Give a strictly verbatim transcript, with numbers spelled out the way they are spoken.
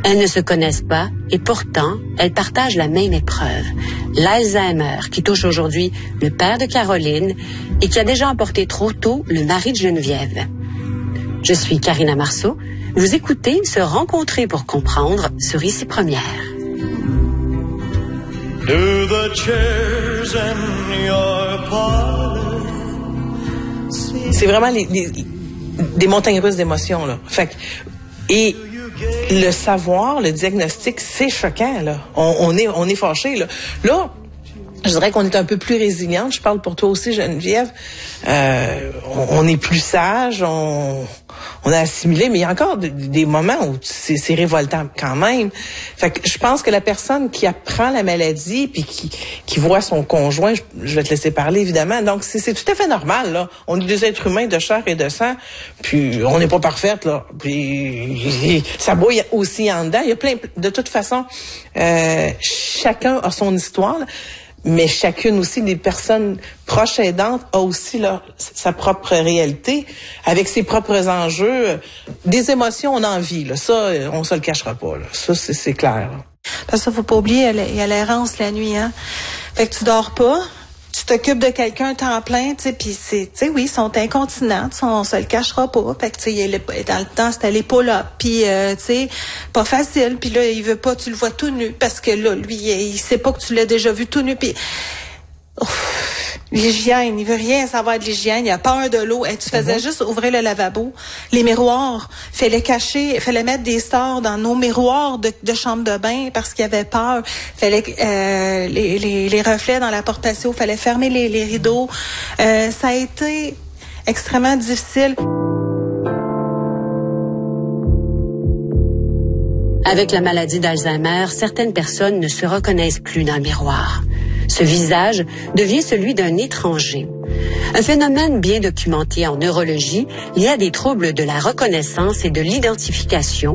Elles ne se connaissent pas et pourtant, elles partagent la même épreuve, l'Alzheimer, qui touche aujourd'hui le père de Caroline et qui a déjà emporté trop tôt le mari de Geneviève. Je suis Karina Marceau. Vous écoutez Se rencontrer pour comprendre sur Ici Première. Do the chairs in your parlor. C'est vraiment les, les, des montagnes russes d'émotions, là. Fait que, et le savoir, le diagnostic, c'est choquant, là. On, on est, on est fâchés, là. Là, je dirais qu'on est un peu plus résiliente. Je parle pour toi aussi, Geneviève. Euh, on, on est plus sage, on, on a assimilé, mais il y a encore des, des moments où c'est, c'est révoltant quand même. Fait que je pense que la personne qui apprend la maladie puis qui, qui voit son conjoint, je, je vais te laisser parler évidemment. Donc c'est, c'est tout à fait normal, là. On est des êtres humains de chair et de sang, puis on n'est pas parfaite, là. Puis ça bouille aussi en dedans. Il y a plein, de toute façon, euh, chacun a son histoire, là. Mais chacune aussi des personnes proches aidantes a aussi leur, sa propre réalité, avec ses propres enjeux. Des émotions, on en vit, là. Ça, on se le cachera pas, là. Ça, c'est, c'est clair, là. Parce que faut pas oublier, il y a l'errance la nuit, hein. Fait que tu dors pas, tu t'occupes de quelqu'un temps plein, tu sais, puis c'est, tu sais, oui, ils sont incontinents, on se le cachera pas. Fait que, tu sais, dans le temps, c'était les pull-ups, puis, euh, tu sais, pas facile. Puis là, il veut pas, tu le vois tout nu, parce que là, lui, il sait pas que tu l'as déjà vu tout nu, puis... L'hygiène, il veut rien savoir de l'hygiène, il a peur de l'eau. Et tu faisais mm-hmm. juste ouvrir le lavabo, les miroirs, fallait cacher, fallait mettre des stores dans nos miroirs de, de chambre de bain parce qu'il avait peur. Fallait euh, les, les, les reflets dans la porte patio, fallait fermer les, les rideaux. Euh, ça a été extrêmement difficile. Avec la maladie d'Alzheimer, certaines personnes ne se reconnaissent plus dans le miroir. Ce visage devient celui d'un étranger. Un phénomène bien documenté en neurologie lié à des troubles de la reconnaissance et de l'identification